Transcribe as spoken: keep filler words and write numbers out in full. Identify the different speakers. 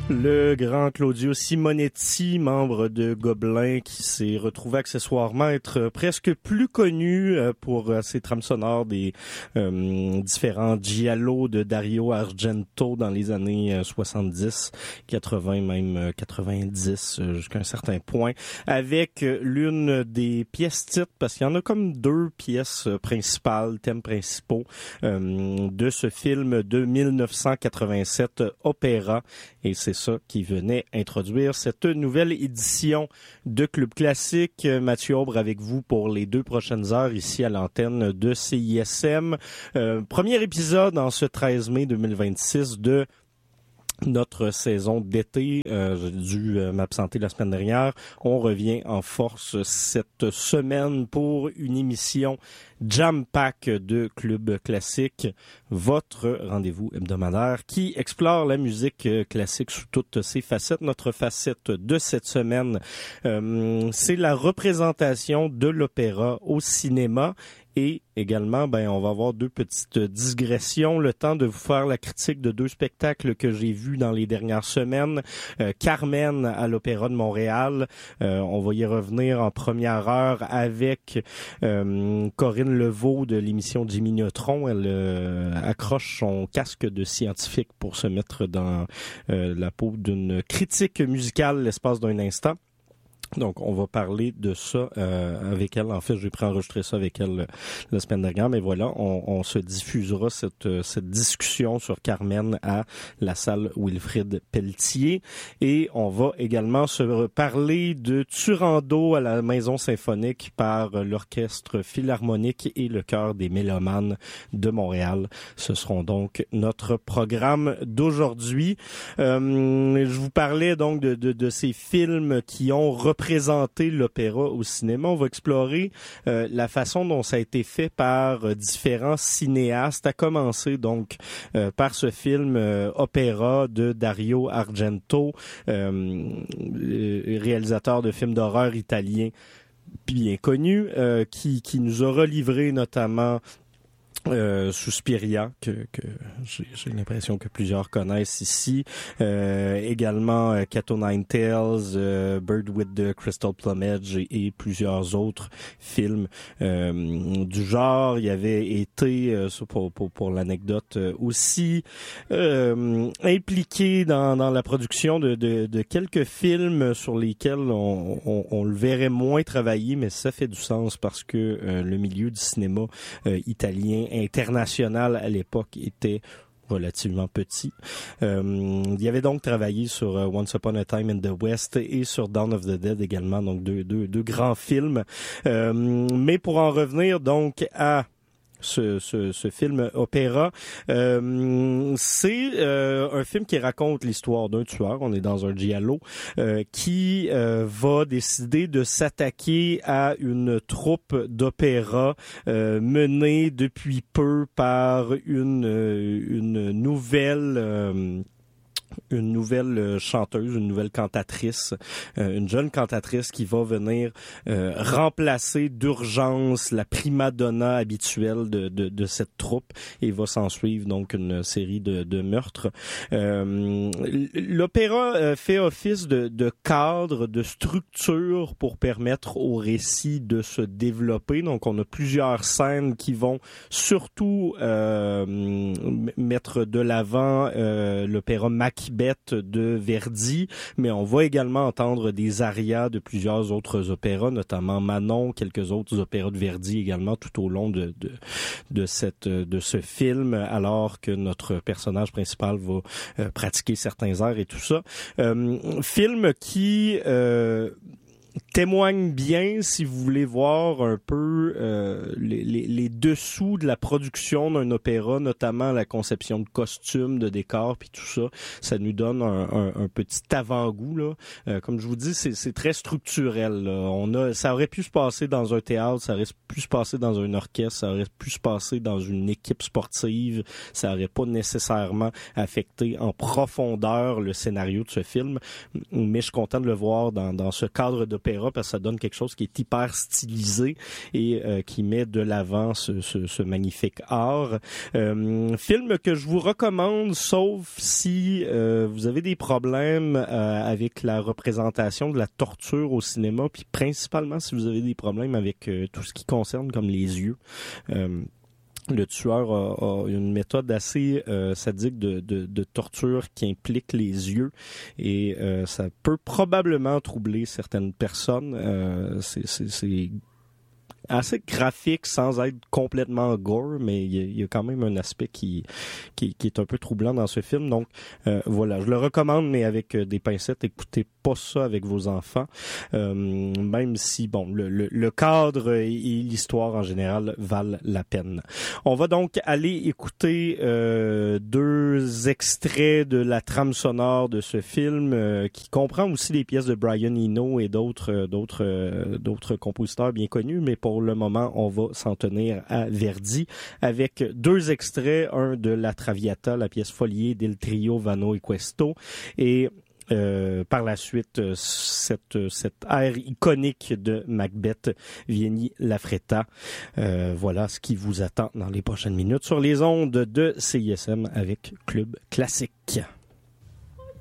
Speaker 1: Le grand Claudio Simonetti, membre de Gobelins, qui s'est retrouvé accessoirement être presque plus connu pour ses trames sonores des euh, différents giallo de Dario Argento dans les années soixante-dix, quatre-vingts, même quatre-vingt-dix jusqu'à un certain point, avec l'une des pièces titres, parce qu'il y en a comme deux pièces principales, thèmes principaux euh, de ce film de dix-neuf cent quatre-vingt-sept, Opéra, et c'est ça qui venait introduire cette nouvelle édition de Club Classique. Mathieu Aubre avec vous pour les deux prochaines heures ici à l'antenne de C I S M. Euh, premier épisode en ce treize mai deux mille vingt-six de notre saison d'été. Euh, j'ai dû euh, m'absenter la semaine dernière. On revient en force cette semaine pour une émission jam-pack de Club Classique, votre rendez-vous hebdomadaire qui explore la musique classique sous toutes ses facettes. Notre facette de cette semaine, euh, c'est la représentation de l'opéra au cinéma. Et également, ben, on va avoir deux petites digressions. Le temps de vous faire la critique de deux spectacles que j'ai vus dans les dernières semaines. Euh, Carmen à l'Opéra de Montréal. Euh, on va y revenir en première heure avec euh, Corinne Leveau de l'émission Jimmy Neutron. Elle euh, accroche son casque de scientifique pour se mettre dans euh, la peau d'une critique musicale l'espace d'un instant. Donc, on va parler de ça euh, avec elle. En fait, j'ai préenregistré ça avec elle euh, la semaine dernière, mais voilà, on, on se diffusera cette euh, cette discussion sur Carmen à la salle Wilfrid Pelletier. Et on va également se parler de Turando à la Maison Symphonique par l'Orchestre Philharmonique et le Chœur des Mélomanes de Montréal. Ce seront donc notre programme d'aujourd'hui. Euh, je vous parlais donc de, de, de ces films qui ont présenter l'opéra au cinéma. On va explorer euh, la façon dont ça a été fait par euh, différents cinéastes, à commencer donc euh, par ce film euh, Opéra de Dario Argento, euh, réalisateur de films d'horreur italien bien connu, euh, qui, qui nous aura livré notamment Euh, Suspiria, que, que j'ai, j'ai l'impression que plusieurs connaissent ici. Euh, également euh, Cat o' Nine Tails, euh, Bird with the Crystal Plumage et, et plusieurs autres films euh, du genre. Il y avait été, euh, pour, pour, pour l'anecdote euh, aussi, euh, impliqué dans, dans la production de, de, de quelques films sur lesquels on, on, on le verrait moins travailler, mais ça fait du sens parce que euh, le milieu du cinéma euh, italien international à l'époque était relativement petit. Euh, il y avait donc travaillé sur uh, Once Upon a Time in the West et sur Dawn of the Dead également, donc deux, deux, deux grands films. Euh, mais pour en revenir donc à Ce, ce, ce film opéra, euh, c'est euh, un film qui raconte l'histoire d'un tueur. On est dans un giallo euh, qui euh, va décider de s'attaquer à une troupe d'opéra euh, menée depuis peu par une une nouvelle euh, une nouvelle chanteuse, une nouvelle cantatrice, euh, une jeune cantatrice qui va venir euh, remplacer d'urgence la prima donna habituelle de, de, de cette troupe, et va s'en suivre donc une série de, de meurtres. Euh, l'opéra euh, fait office de, de cadre, de structure pour permettre au récit de se développer. Donc on a plusieurs scènes qui vont surtout euh, mettre de l'avant euh, l'opéra Macbeth de Verdi, mais on va également entendre des arias de plusieurs autres opéras, notamment Manon, quelques autres opéras de Verdi également tout au long de de de cette de ce film, alors que notre personnage principal va euh, pratiquer certains airs et tout ça. Euh, film qui euh, témoigne bien, si vous voulez voir un peu euh, les, les, les dessous de la production d'un opéra, notamment la conception de costumes, de décors, puis tout ça. Ça nous donne un, un, un petit avant-goût là. Euh, comme je vous dis, c'est, c'est très structurel. Là. On a, ça aurait pu se passer dans un théâtre, ça aurait pu se passer dans un orchestre, ça aurait pu se passer dans une équipe sportive. Ça aurait pas nécessairement affecté en profondeur le scénario de ce film. Mais je suis content de le voir dans, dans ce cadre d'opéra opéra parce que ça donne quelque chose qui est hyper stylisé et euh, qui met de l'avant ce, ce, ce magnifique art. Euh, film que je vous recommande, sauf si euh, vous avez des problèmes euh, avec la représentation de la torture au cinéma, puis principalement si vous avez des problèmes avec euh, tout ce qui concerne comme les yeux. Euh, Le tueur a, a une méthode assez euh, sadique de, de, de torture qui implique les yeux et euh, ça peut probablement troubler certaines personnes. Euh, c'est, c'est, c'est assez graphique sans être complètement gore, mais il y a, il y a quand même un aspect qui, qui, qui est un peu troublant dans ce film. Donc euh, voilà, je le recommande, mais avec euh, des pincettes. Écoutez pas ça avec vos enfants, euh, même si bon le, le, le cadre et, et l'histoire en général valent la peine. On va donc aller écouter euh, deux extraits de la trame sonore de ce film, euh, qui comprend aussi les pièces de Brian Eno et d'autres euh, d'autres euh, d'autres compositeurs bien connus, mais pour le moment, on va s'en tenir à Verdi avec deux extraits, un de La Traviata, la pièce Folie del Trio Vano e Questo, et Euh, par la suite, cette, cette air iconique de Macbeth, Vieni la Fretta. Euh, voilà ce qui vous attend dans les prochaines minutes sur les ondes de C I S M avec Club Classique.